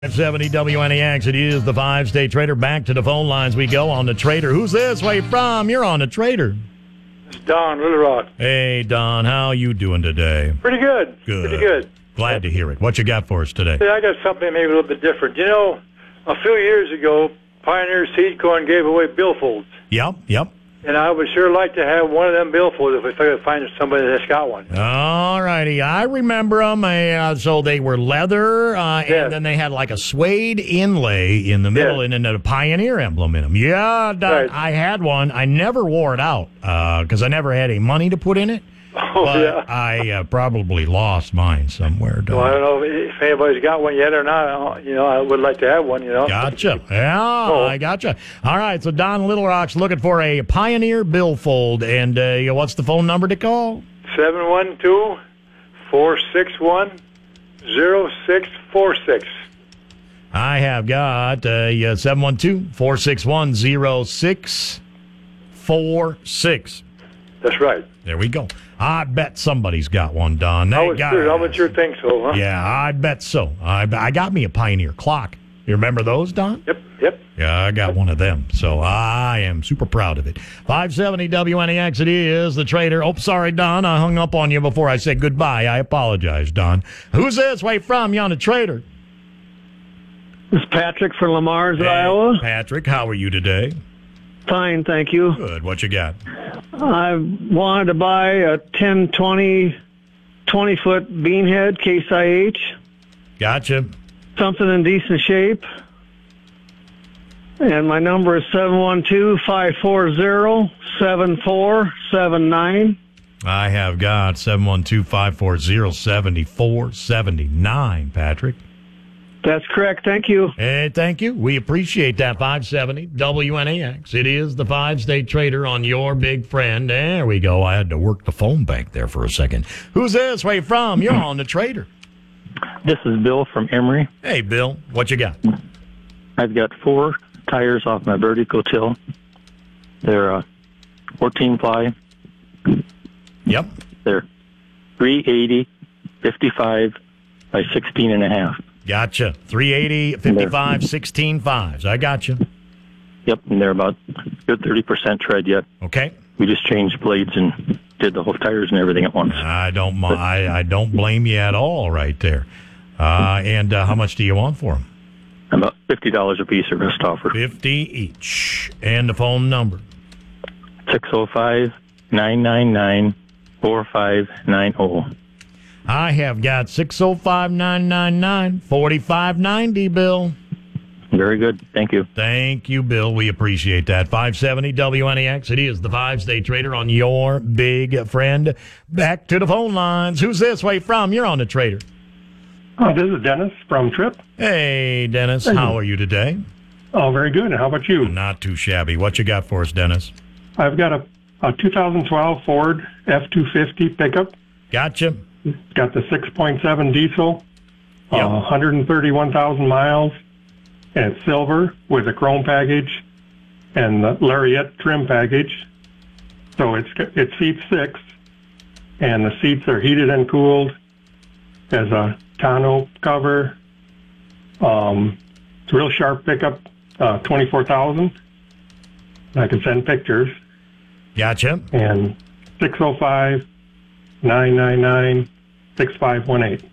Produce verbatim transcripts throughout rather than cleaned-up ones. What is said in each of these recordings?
five seventy W N A X. It is the five-state trader. Back to the phone lines we go on the trader. Who's this? Where you from? You're on the trader. It's Don, Little Rock. Hey, Don. How you doing today? Pretty good. Good. Pretty good. Glad to hear it. What you got for us today? I got something maybe a little bit different. You know, a few years ago, Pioneer Seed Corn gave away billfolds. Yep, yep. And I would sure like to have one of them billfolds if I could find somebody that's got one. All righty. I remember them. Uh, so they were leather, uh, Yes. and then they had like a suede inlay in the middle, Yes. and then a Pioneer emblem in them. Yeah, Don, Right. I had one. I never wore it out because I never had any money to put in it. Oh, But yeah. I uh, probably lost mine somewhere. Don. Well, I don't know if anybody's got one yet or not. You know, I would like to have one, you know. Gotcha. Yeah, Oh. I gotcha. All right, so Don Little Rock's looking for a Pioneer billfold, and uh, what's the phone number to call? seven one two, four six one, zero six four six. I have got uh, seven one two, four six one, zero six four six. That's right. There we go. I bet somebody's got one, Don. I They would got sure, I it. would sure think so, huh? Yeah, I bet so. I, I got me a Pioneer clock. You remember those, Don? Yep, yep. Yeah, I got one of them, so I am super proud of it. five seventy W N A X, it is the trader. Oh, sorry, Don, I hung up on you before I said goodbye. I apologize, Don. Who's this? Where you from? You on the trader? This is Patrick from Lamar's, Hey, Iowa. Patrick, how are you today? Fine, thank you. Good. What you got? I wanted to buy a ten, twenty, twenty foot beanhead Case I H, Gotcha. something in decent shape. And my number is seven one two, five four zero, seven four seven nine. I have got seven one two, five four zero, seven four seven nine, Patrick. That's correct, thank you. Hey, thank you. We appreciate that. five seventy W N A X. It is the five-state trader on your big friend. There we go. I had to work the phone bank there for a second. Who's this? Where you from? You're on the trader. This is Bill from Emory. Hey, Bill. What you got? I've got four tires off my vertical till. They're uh, fourteen ply. Yep. They're three eighty, fifty-five by sixteen and a half. Gotcha. three eighty, fifty-five, sixteen fives. I got you. Yep, and they're about good thirty percent tread yet. Okay. We just changed blades and did the whole tires and everything at once. I don't mi- I, I don't blame you at all right there. Uh, and uh, how much do you want for them? About fifty dollars a piece, or best offer. fifty each. And the phone number. six oh five, nine nine nine, four five nine oh. I have got six oh five, nine nine nine, four five nine zero, Bill. Very good. Thank you. Thank you, Bill. We appreciate that. five seventy W N A X. It is the five-state trader on your big friend. Back to the phone lines. Who's this? Where you from? You're on the trader. Oh, this is Dennis from Trip. Hey, Dennis. How are you today? Oh, very good. And how about you? Not too shabby. What you got for us, Dennis? I've got a, a two thousand twelve Ford F two fifty pickup. Gotcha. It's got the six point seven diesel, Yep. uh, one hundred thirty-one thousand miles, and it's silver with a chrome package and the lariat trim package. So it's it seats six, and the seats are heated and cooled. Has a tonneau cover. Um, it's a real sharp pickup, uh, twenty-four thousand. I can send pictures. Gotcha. And six oh five, nine nine nine, six five one eight.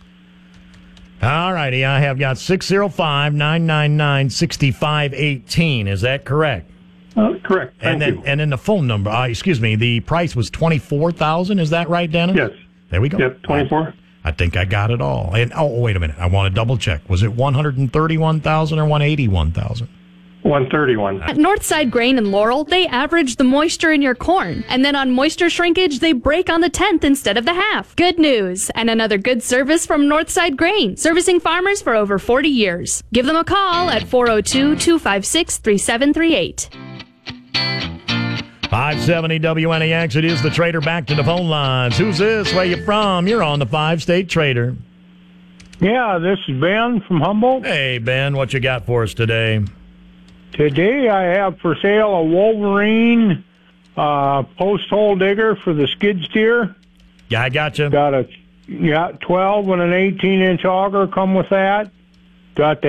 All righty. I have got six oh five, nine nine nine, six five one eight. Is that correct? Uh, correct. Thank And then, you. and then the phone number, uh, excuse me, the price was twenty-four thousand dollars. Is that right, Dennis? Yes. There we go. Yep, twenty-four. I think I got it all. And oh, wait a minute. I want to double check. Was it one hundred thirty-one thousand dollars or one hundred eighty-one thousand dollars? one thirty-one. At Northside Grain and Laurel, they average the moisture in your corn. And then on moisture shrinkage, they break on the tenth instead of the half. Good news. And another good service from Northside Grain, servicing farmers for over forty years. Give them a call at four oh two, two five six, three seven three eight. five seventy W N A X. It is the trader. Back to the phone lines. Who's this? Where you from? You're on the five-state trader. Yeah, this is Ben from Humboldt. Hey, Ben. What you got for us today? Today I have for sale a Wolverine uh, post hole digger for the skid steer. Yeah, I got you. Got a yeah twelve and an eighteen inch auger come with that. got the